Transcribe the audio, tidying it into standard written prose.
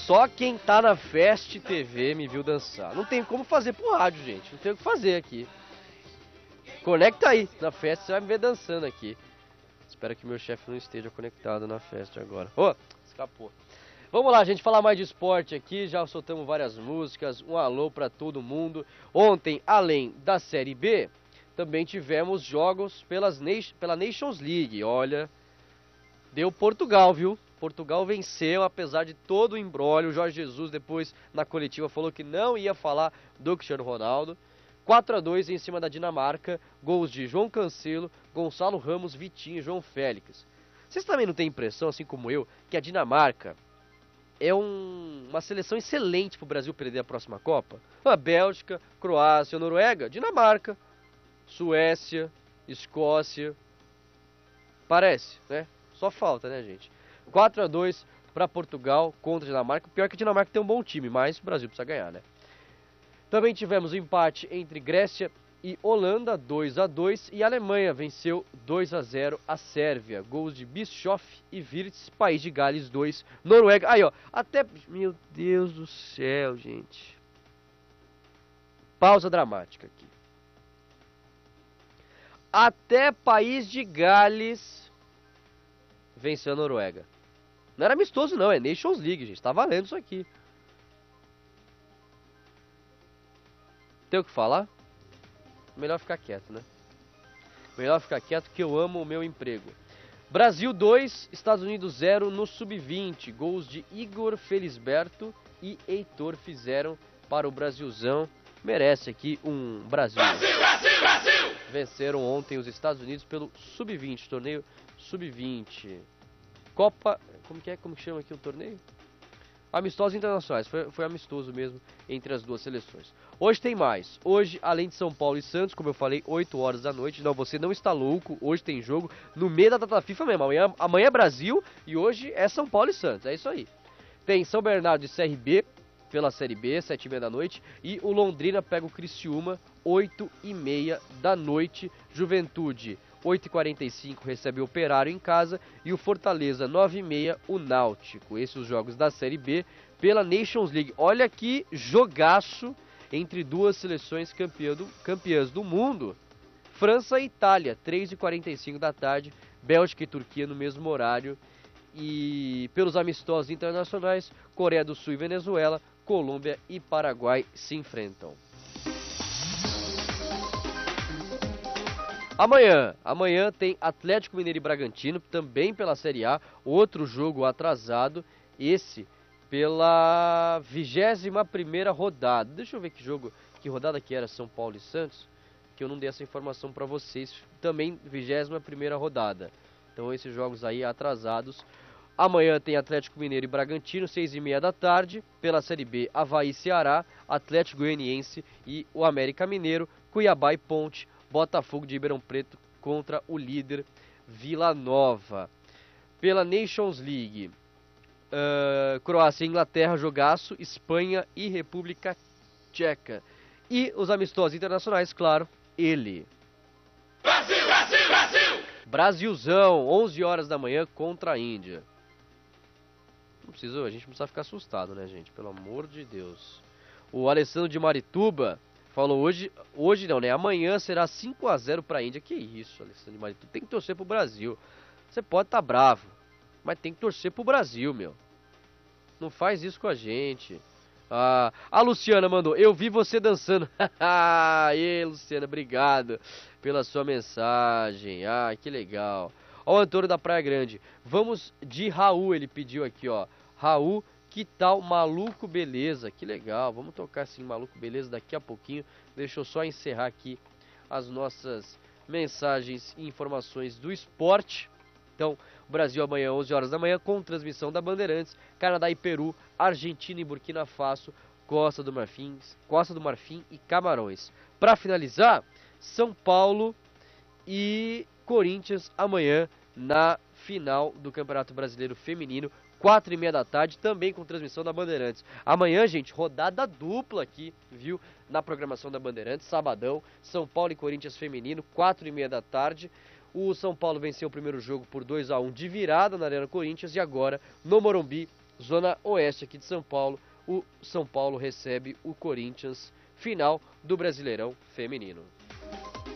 Só quem tá na Fest TV me viu dançar. Não tem como fazer pro rádio, gente. Não tem o que fazer aqui. Conecta aí na Fest, você vai me ver dançando aqui. Espero que meu chefe não esteja conectado na Fest agora. Escapou. Vamos lá, gente, falar mais de esporte aqui. Já soltamos várias músicas. Um alô pra todo mundo. Ontem, além da Série B, também tivemos jogos pela Nations League. Olha, deu Portugal, viu? Portugal venceu, apesar de todo o imbróglio. O Jorge Jesus depois, na coletiva, falou que não ia falar do Cristiano Ronaldo. 4-2 em cima da Dinamarca. Gols de João Cancelo, Gonçalo Ramos, Vitinho e João Félix. Vocês também não têm impressão, assim como eu, que a Dinamarca é uma seleção excelente pro Brasil perder a próxima Copa? A Bélgica, Croácia, Noruega, Dinamarca, Suécia, Escócia. Parece, né? Só falta, né, gente? 4-2 para Portugal contra a Dinamarca. Pior que a Dinamarca tem um bom time, mas o Brasil precisa ganhar, né? Também tivemos o empate entre Grécia e Holanda, 2-2. E a Alemanha venceu 2-0 a Sérvia. Gols de Bischoff e Wirtz, País de Gales 2, Noruega. Aí, ó, até... Meu Deus do céu, gente. Pausa dramática aqui. Até País de Gales venceu a Noruega. Não era amistoso não, é Nations League, gente. Tá valendo isso aqui. Tem o que falar? Melhor ficar quieto, né? Melhor ficar quieto que eu amo o meu emprego. Brasil 2, Estados Unidos 0 no Sub-20. Gols de Igor Felisberto e Heitor fizeram para o Brasilzão. Merece aqui um Brasil. Brasil, Brasil, Brasil! Venceram ontem os Estados Unidos pelo Sub-20, torneio Sub-20. Copa... Como que chama aqui o torneio? Amistosos internacionais, foi amistoso mesmo entre as duas seleções. Hoje tem mais. Hoje, além de São Paulo e Santos, como eu falei, 8 horas da noite. Não, você não está louco. Hoje tem jogo no meio da data FIFA mesmo. Amanhã é Brasil e hoje é São Paulo e Santos. É isso aí. Tem São Bernardo e CRB pela Série B, 7h30 da noite. E o Londrina pega o Criciúma, 8h30 da noite. Juventude, 8h45 recebe o Operário em casa e o Fortaleza 9h30 o Náutico. Esses os jogos da Série B pela Nations League. Olha que jogaço entre duas seleções campeãs do mundo. França e Itália, 3h45 da tarde. Bélgica e Turquia no mesmo horário. E pelos amistosos internacionais, Coreia do Sul e Venezuela, Colômbia e Paraguai se enfrentam. Amanhã tem Atlético Mineiro e Bragantino, também pela Série A, outro jogo atrasado, esse pela 21ª rodada. Deixa eu ver que rodada que era São Paulo e Santos, que eu não dei essa informação para vocês. Também 21ª rodada. Então esses jogos aí atrasados. Amanhã tem Atlético Mineiro e Bragantino, 6h30 da tarde, pela Série B, Avaí e Ceará, Atlético Goianiense e o América Mineiro, Cuiabá e Ponte, Botafogo de Ribeirão Preto contra o líder Vila Nova. Pela Nations League, Croácia e Inglaterra, jogaço, Espanha e República Tcheca. E os amistosos internacionais, claro, ele. Brasil, Brasil, Brasil! Brasilzão, 11 horas da manhã contra a Índia. A gente não precisa ficar assustado, né, gente? Pelo amor de Deus. O Alessandro de Marituba falou hoje não, né? Amanhã será 5-0 pra Índia. Que isso, Alessandro de Marituba? Tem que torcer pro Brasil. Você pode estar bravo, mas tem que torcer pro Brasil, meu. Não faz isso com a gente. A Luciana mandou, eu vi você dançando. Aê, Luciana, obrigado pela sua mensagem. Que legal. Ó, o Antônio da Praia Grande. Vamos de Raul, ele pediu aqui, ó. Raul, que tal Maluco Beleza? Que legal, vamos tocar assim Maluco Beleza daqui a pouquinho. Deixa eu só encerrar aqui as nossas mensagens e informações do esporte. Então, Brasil amanhã, 11 horas da manhã, com transmissão da Bandeirantes, Canadá e Peru, Argentina e Burkina Faso, Costa do Marfim e Camarões. Para finalizar, São Paulo e Corinthians amanhã na final do Campeonato Brasileiro Feminino, 4h30 da tarde, também com transmissão da Bandeirantes. Amanhã, gente, rodada dupla aqui, viu? Na programação da Bandeirantes, sabadão, São Paulo e Corinthians Feminino, 4h30 da tarde. O São Paulo venceu o primeiro jogo por 2-1 de virada na Arena Corinthians e agora, no Morumbi, Zona Oeste aqui de São Paulo, o São Paulo recebe o Corinthians, final do Brasileirão Feminino.